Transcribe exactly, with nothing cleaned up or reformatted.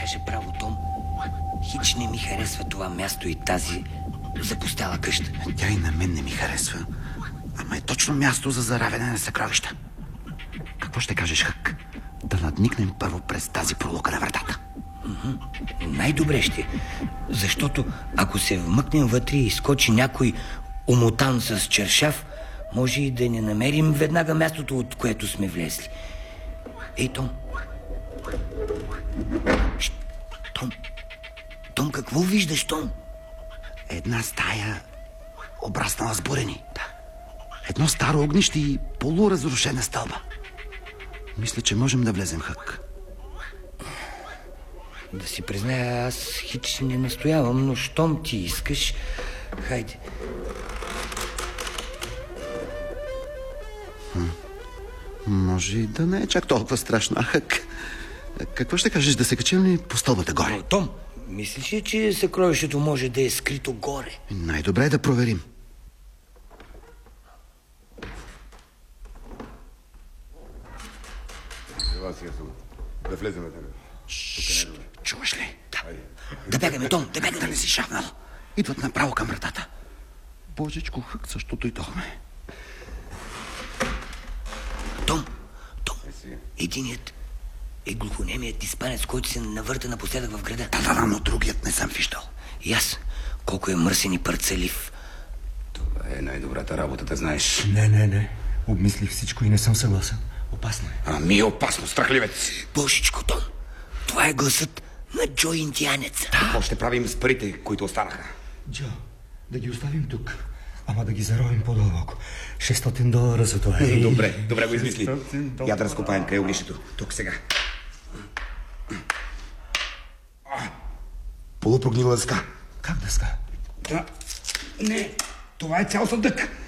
каже право, Том. Хич не ми харесва това място и тази запустяла къща. Тя и на мен не ми харесва. Ама е точно място за заравяне на съкровища. Какво ще кажеш, Хък? Да надникнем първо през тази пролука на вратата. Mm-hmm. Най-добре ще. Защото ако се вмъкнем вътре и скочи някой умотан с чершав, може и да не намерим веднага мястото, от което сме влезли. Ей, Том. Шт, Том. Том, какво виждаш, Том? Една стая обраснала с бурени. Да. Едно старо огнище и полуразрушена стълба. Мисля, че можем да влезем, Хък. Да си призная, аз хич не настоявам, но щом ти искаш, хайде. Хм. Може и да не е чак толкова страшно, Хък. Какво ще кажеш, да се качим ли по стълбата горе? Но, Том, мислиш ли, че съкровището може да е скрито горе? Най-добре е да проверим. Да влезем на тебе. Чуваш ли? Да. Да бягаме, Том, да бягаме. Да не си шапнал. Идват направо към вратата. Божечко, Хък, защото дойдохме. Том, Том, единият е глухонемият испанец, който се навърта напоследък в града. Да, да, но другият не съм виждал. И аз, колко е мърсен и парцелив. Това е най-добрата работа, да знаеш. Не, не, не. Обмислих всичко и не съм съгласен. Опасно е. Ами опасно, страхливец. Божичко, Том, това е гласът на Джо индианеца. Да. Какво ще правим с парите, които останаха? Джо, да ги оставим тук. Ама да ги заровим по-дълбоко. шестстотин долара за това. Е... Добре, добре го измисли. Я да разкопаем къде е огнището. Тук сега. Полупрогнила дъска. Как дъска? Да. Не, това е цял съдък.